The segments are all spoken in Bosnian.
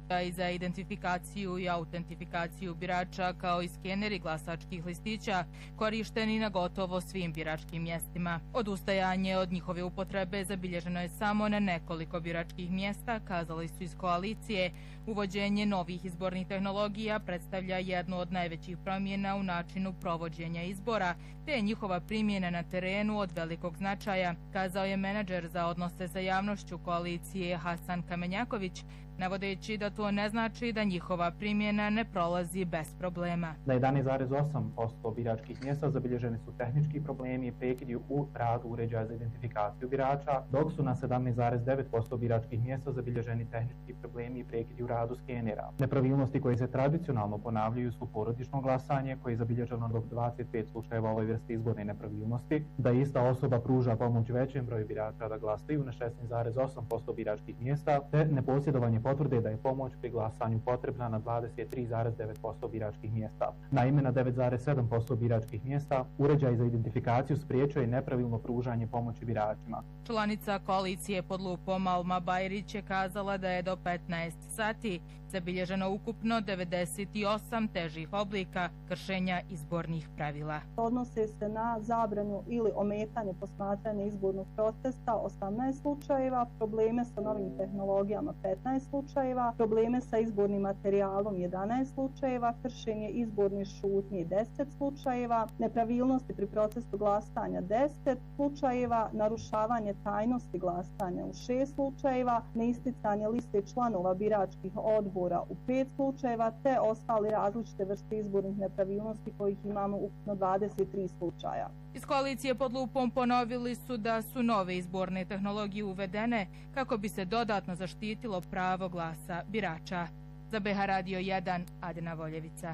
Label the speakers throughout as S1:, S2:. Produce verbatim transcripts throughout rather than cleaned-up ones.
S1: i za identifikaciju i autentifikaciju birača kao i skeneri glasačkih listića korišteni na gotovo svim biračkim mjestima. Odustajanje od njihove upotrebe zabilježeno je samo na nekoliko biračkih mjesta, kazali su iz koalicije. Uvođenje novih izbornih tehnologija predstavlja jednu od najvećih promjena u načinu provođenja izbora, te je njihova primjena na terenu od velikog značaja, kazao je menadžer za odnose sa javnošću koalicije Hasan Kamenjaković, navodeći da to ne znači da njihova primjena ne prolazi bez problema.
S2: Na jedanaest zarez osam posto biračkih mjesta zabilježeni su tehnički problemi i prekidi u radu uređaja za identifikaciju birača, dok su na sedamnaest zarez devet posto biračkih mjesta zabilježeni tehnički problemi i prekidi u radu skenera. Nepravilnosti koje se tradicionalno ponavljaju su porodično glasanje, koje je zabilježeno do dvadeset pet slučajeva ovoj vrsti izborne nepravilnosti, da ista osoba pruža pomoć većem broju birača da glasaju na šesnaest zarez osam posto biračkih mjesta, te neposjedovanje potvrde da je pomoć pri glasanju potrebna na dvadeset tri zarez devet posto biračkih mjesta. Naime, na devet zarez sedam posto biračkih mjesta uređaj za identifikaciju spriječio je nepravilno pružanje pomoći biračima.
S1: Članica koalicije pod lupom Alma Bajrić je kazala da je do petnaest sati zabilježeno ukupno devedeset osam težih oblika kršenja izbornih pravila.
S3: Odnose se na zabranu ili ometanje posmatranja izbornog procesa osamnaest slučajeva, probleme sa novim tehnologijama petnaest slučajeva, probleme sa izbornim materijalom jedanaest slučajeva, kršenje izborne šutnje deset slučajeva, nepravilnosti pri procesu glasanja deset slučajeva, narušavanje tajnosti glasanja u šest slučajeva, neisticanje liste članova biračkih odbora u pet slučajeva, te ostali različite vrste izbornih nepravilnosti kojih imamo ukupno dvadeset tri slučaja.
S1: Iz koalicije pod lupom ponovili su da su nove izborne tehnologije uvedene kako bi se dodatno zaštitilo pravo glasa birača. Za B H Radio jedan, Adena Voljevica.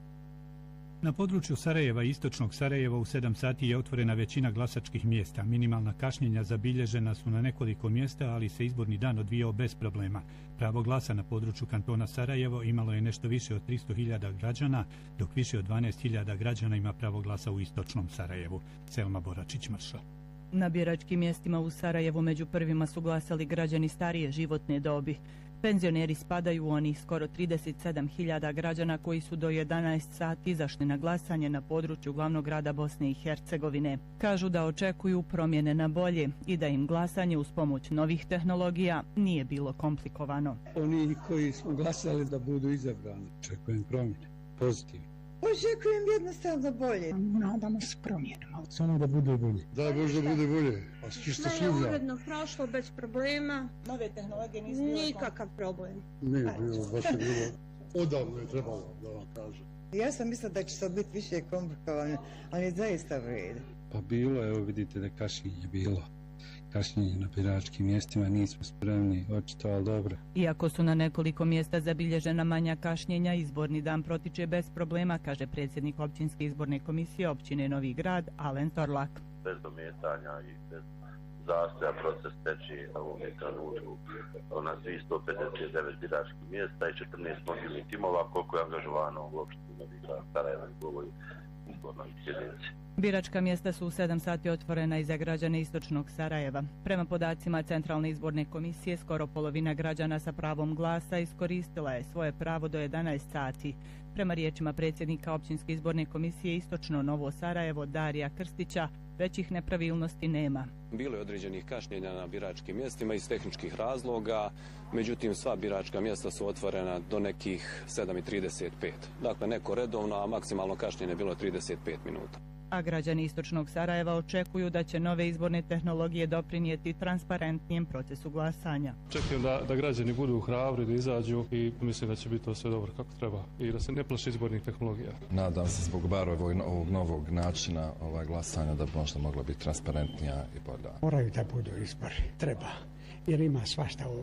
S4: Na području Sarajeva i istočnog Sarajeva u sedam sati je otvorena većina glasačkih mjesta. Minimalna kašnjenja zabilježena su na nekoliko mjesta, ali se izborni dan odvijao bez problema. Pravo glasa na području kantona Sarajevo imalo je nešto više od tristo hiljada građana, dok više od dvanaest hiljada građana ima pravo glasa u istočnom Sarajevu. Selma Boračić-Mrša.
S5: Na biračkim mjestima u Sarajevu među prvima su glasali građani starije životne dobi. Penzioneri spadaju u onih skoro trideset sedam hiljada građana koji su do jedanaest sati izašli na glasanje na području glavnog grada Bosne i Hercegovine. Kažu da očekuju promjene na bolje i da im glasanje uz pomoć novih tehnologija nije bilo komplikovano.
S6: Oni koji smo glasali da budu izabrani, očekujem promjene, pozitivne.
S7: Očekujem jednostavno bolje.
S8: Nadamo se promjenama.
S6: Samo da bude bolje. Da, možda bude bolje. A čisto
S7: sve je uredno prošlo bez problema.
S3: Nove tehnologije nisu bilo...
S7: Nikakav problem.
S6: Ne, bilo, baš je bilo. Odavno je trebalo, da vam kažem.
S7: Ja sam mislila da će to biti više komplikovano, ali je zaista vrede.
S6: Pa bilo, evo vidite da kašnjenje bilo. Kašnjenje na biračkim mjestima, nismo spremni, očito, ali dobro.
S5: Iako su na nekoliko mjesta zabilježena manja kašnjenja, izborni dan protiče bez problema, kaže predsjednik općinske izborne komisije općine Novi Grad, Alen Torlak.
S9: Bez dometanja i bez zastoja proces teče na ovom trenutku na svih sto pedeset devet biračkih mjesta i četrnaest mobilnih timova, koliko je angažovano u opštini Novi Grad, Sarajevo i u ovoj izbornoj jedinici.
S5: Biračka mjesta su u sedam sati otvorena i za građane istočnog Sarajeva. Prema podacima Centralne izborne komisije, skoro polovina građana sa pravom glasa iskoristila je svoje pravo do jedanaest sati. Prema riječima predsjednika općinske izborne komisije Istočno Novo Sarajevo, Darija Krstića, većih nepravilnosti nema.
S10: Bilo je određenih kašnjenja na biračkim mjestima iz tehničkih razloga, međutim sva biračka mjesta su otvorena do nekih sedam i trideset pet. Dakle, neko redovno, a maksimalno kašnjenje je bilo trideset pet minuta.
S5: A građani istočnog Sarajeva očekuju da će nove izborne tehnologije doprinijeti transparentnijem procesu glasanja.
S11: Očekujem da, da građani budu hrabri, da izađu i mislim da će biti to sve dobro kako treba i da se ne plaši izbornih tehnologija.
S12: Nadam se zbog bar ovog, ovog novog načina ovaj, glasanja da bi možda mogla biti transparentnija i bolja.
S8: Moraju da budu izbori, treba, jer ima svašta u